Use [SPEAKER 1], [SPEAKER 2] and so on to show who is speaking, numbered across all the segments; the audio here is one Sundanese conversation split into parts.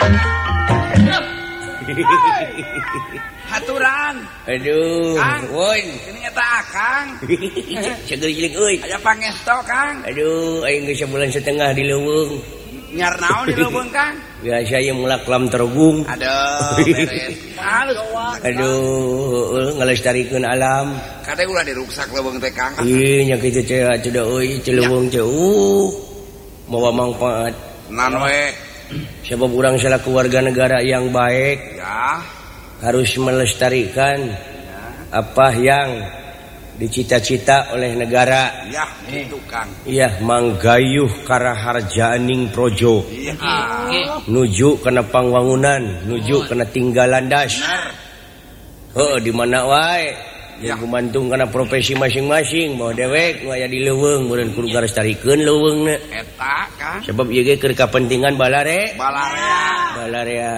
[SPEAKER 1] Haturan.
[SPEAKER 2] Aduh,
[SPEAKER 1] Kang.
[SPEAKER 2] woi.
[SPEAKER 1] Ini eta Akang.
[SPEAKER 2] Segeuling euy.
[SPEAKER 1] Aya pangesto, Kang.
[SPEAKER 2] Aduh, aing geus sebulan setengah di leuweung.
[SPEAKER 1] Nyar naon di leuweung, Kang?
[SPEAKER 2] Biasa ieu mulak lam tergung.
[SPEAKER 1] Aduh, beres. Halus.
[SPEAKER 2] Aduh, ngalestarikeun alam.
[SPEAKER 1] Kade ulah diruksak leuweung teh, Kang.
[SPEAKER 2] Ieu nya kitu teh atuh euy, celeuweung teh mawa manfaat.
[SPEAKER 1] Nan we.
[SPEAKER 2] Sebab urang selaku warga negara yang baik
[SPEAKER 1] Ya.
[SPEAKER 2] harus melestarikan apa yang dicita-cita oleh negara.
[SPEAKER 1] Ya, gitu, Kang.
[SPEAKER 2] Iya, manggayuh karaharjaaning projo.
[SPEAKER 1] Iya.
[SPEAKER 2] Nuju kana pangwangunan, nuju kana tinggalan das. Heuh, di mana wae. Ya gumantung kana profesi masing-masing, bawa dewek nu aya di leuweung meureun kudu ngalestarikeun leuweungna.
[SPEAKER 1] Eta, Kang.
[SPEAKER 2] Sebab ieu ge keur kapentingan balare.
[SPEAKER 1] Balarea.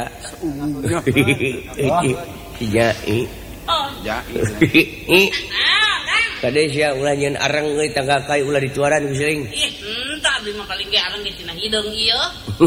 [SPEAKER 2] Jai.
[SPEAKER 1] Ya.
[SPEAKER 2] Kade sia ulah nyeun areng euy tangga kai ulah dituaran ku seuing.
[SPEAKER 3] Entah abdi mah paling ge areng di tina hideung ieu.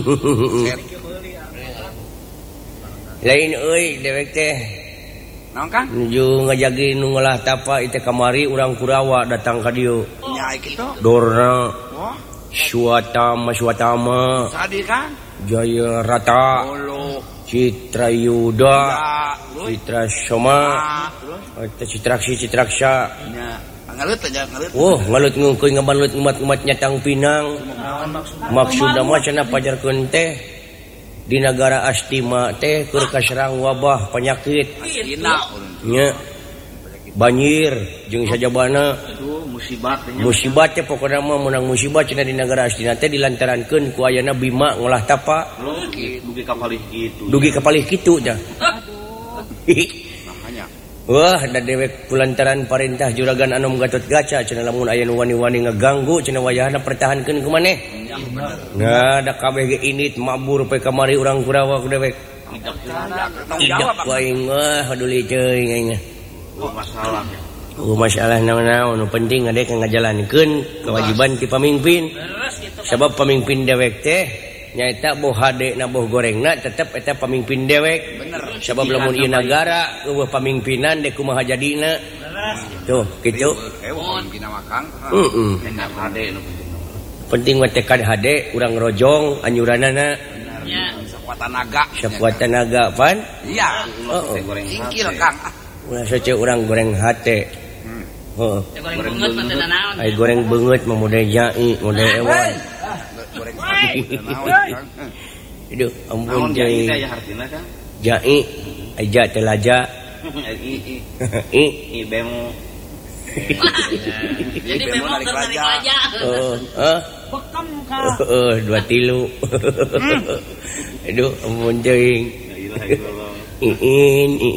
[SPEAKER 2] Lain euy dewek teh.
[SPEAKER 1] Naon, Kang?
[SPEAKER 2] Nuju ngajagi nu ngolah tapa ieu kamari urang Kurawa datang ka dieu.
[SPEAKER 1] Ya kitu.
[SPEAKER 2] Dorna
[SPEAKER 1] Wah,
[SPEAKER 2] Swatama
[SPEAKER 1] sadi, Kang.
[SPEAKER 2] Jaya Rata
[SPEAKER 1] Ulu.
[SPEAKER 2] Citra Yuda
[SPEAKER 1] Ya,
[SPEAKER 2] Citra Soma
[SPEAKER 1] terus
[SPEAKER 2] Citraksa
[SPEAKER 1] nya ngalut aja ngalut.
[SPEAKER 2] ngalut ngeukeun ngabalut umat-umat nyatang pinang maksudna mah cenah pajarkeun teh di negara Astima teh keur kaserang wabah penyakit
[SPEAKER 1] Astina.
[SPEAKER 2] nya banjir jeung sajabana musibat teh pokona mah menang musibat cenah di negara Astina teh dilantarankeun ku ayana Bima ngolah tapa dugi kapalih kitu nya
[SPEAKER 1] Makanya
[SPEAKER 2] wah da dewek kulantaran parentah juragan Anom Gatot Kaca cenah lamun aya nu wani-wani ngaganggu cenah wayahna pertahankeun ku maneh. Nah, da kabeh ge init mabur pe kamari urang Kurawa ku dewek. Idak waing haduli teuing aing. Masalah naon-naon nu penting ade ngajalankeun kewajiban ti pamimpin. Sebab pamimpin dewek teh nyaeta boh hade na boh gorengna tetep eta pamimpin dewek. Sebab lamun ieu nagara eueuh pamimpinan dek kumaha jadina. Tuh, kitu.
[SPEAKER 1] pamimpin mah, Kang.
[SPEAKER 2] Penting mah teh hade urang rojong anyuranana.
[SPEAKER 3] Ya.
[SPEAKER 1] Sakuatan naga.
[SPEAKER 2] Sakuatan naga pan.
[SPEAKER 1] Iya. Singkil, Kang.
[SPEAKER 2] Ulah sace urang goreng hate. Heeh.
[SPEAKER 3] Goreng beungeut mah teu naon.
[SPEAKER 2] Ai goreng beungeut mah model jai, model ewan.
[SPEAKER 1] Goreng naon, Kang.
[SPEAKER 2] Aduh, ampun jai. Jai, aja telaja.
[SPEAKER 3] Jadi memang dari raja. Bekam ka.
[SPEAKER 2] 2 tilu. Aduh, ampun jai.